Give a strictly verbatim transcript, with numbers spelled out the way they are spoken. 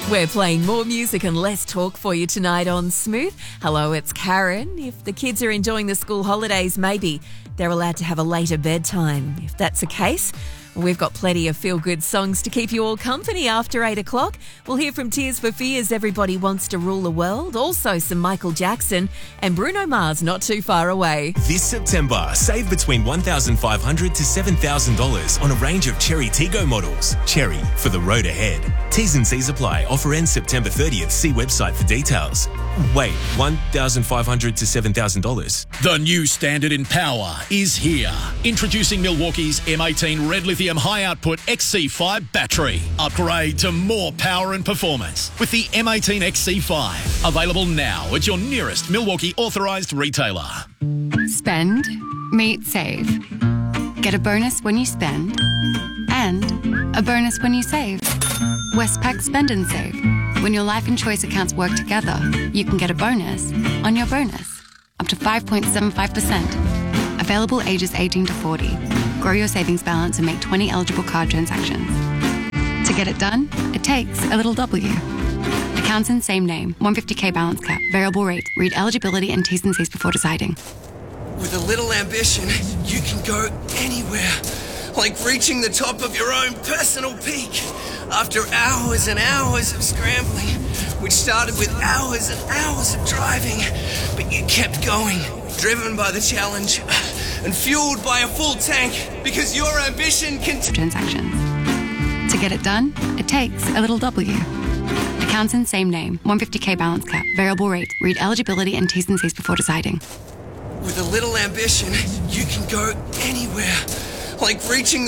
We're playing more music and less talk for you tonight on Smooth. Hello, it's Karen. If the kids are enjoying the school holidays, maybe they're allowed to have a later bedtime. If that's the case, we've got plenty of feel-good songs to keep you all company after eight o'clock. We'll hear from Tears for Fears, Everybody Wants to Rule the World. Also some Michael Jackson and Bruno Mars not too far away. This September, save between one thousand five hundred dollars to seven thousand dollars on a range of Cherry Tiggo models. Cherry, for the road ahead. T's and C's apply. Offer ends September thirtieth. See website for details. Wait, one thousand five hundred dollars to seven thousand dollars? The new standard in power is here. Introducing Milwaukee's M eighteen Red Lithium High Output X C five battery. Upgrade to more power and performance with the M eighteen X C five. Available now at your nearest Milwaukee authorised retailer. Spend, meet, save. Get a bonus when you spend and a bonus when you save. Westpac Spend and Save. When your life and choice accounts work together, you can get a bonus on your bonus. Up to five point seven five percent. Available ages eighteen to forty. Grow your savings balance and make twenty eligible card transactions. To get it done, it takes a little W. Accounts in same name. one hundred fifty K balance cap. Variable rate. Read eligibility and T's and C's before deciding. With a little ambition, you can go anywhere. Like reaching the top of your own personal peak. After hours and hours of scrambling, which started with hours and hours of driving, but you kept going, driven by the challenge and fueled by a full tank, because your ambition can... Transactions. To get it done, it takes a little W. Accounts in same name. one hundred fifty K balance cap. Variable rate. Read eligibility and T's and C's before deciding. With a little ambition, you can go anywhere. Like reaching the